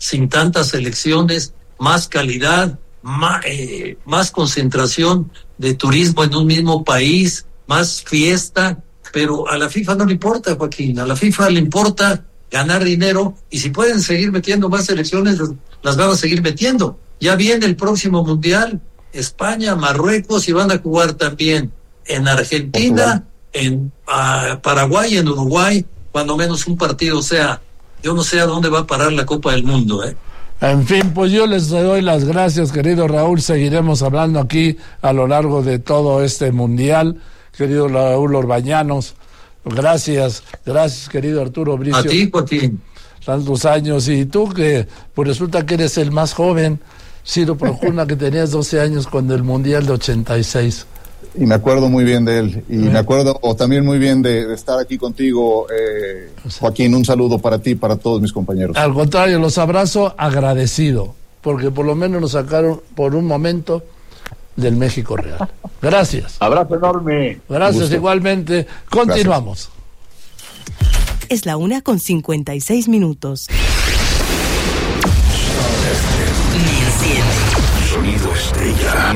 sin tantas elecciones, más calidad, más concentración de turismo en un mismo país, más fiesta, pero a la FIFA no le importa, Joaquín, a la FIFA le importa ganar dinero, y si pueden seguir metiendo más elecciones, las van a seguir metiendo. Ya viene el próximo Mundial, España, Marruecos, y van a jugar también en Argentina, en Paraguay, en Uruguay, cuando menos un partido sea. Yo no sé a dónde va a parar la Copa del Mundo, En fin, pues yo les doy las gracias, querido Raúl. Seguiremos hablando aquí a lo largo de todo este Mundial, querido Raúl Orbañanos. Gracias, querido Arturo Bricio. A ti, Joaquín. Tantos años, y tú que pues resulta que eres el más joven, Ciro Procuna, que tenías 12 años cuando el Mundial de 86. Y me acuerdo muy bien de él, y me acuerdo también muy bien de estar aquí contigo, Joaquín. Un saludo para ti y para todos mis compañeros. Al contrario, los abrazo agradecido, porque por lo menos nos sacaron por un momento del México real. Gracias. Abrazo enorme. Gracias, gusto. Igualmente. Continuamos. Gracias. Es la 1:56. Sonido estrella.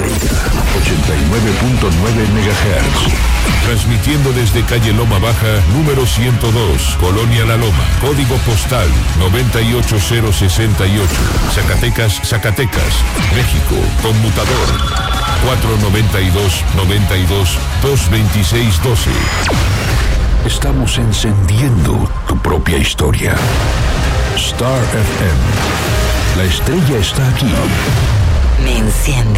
89.9 MHz. Transmitiendo desde calle Loma Baja, número 102, Colonia La Loma. Código postal 98068. Zacatecas, México. Conmutador 492-92-226-12. Estamos encendiendo tu propia historia. Star FM. La estrella está aquí. Me enciende.